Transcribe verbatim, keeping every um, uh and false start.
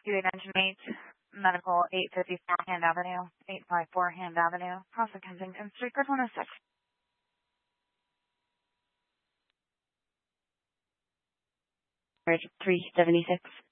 two eight engine eight, medical eight fifty-four Hand Avenue, eight fifty-four Hand Avenue, crossing Kensington Street, grid one oh six. three seventy-six.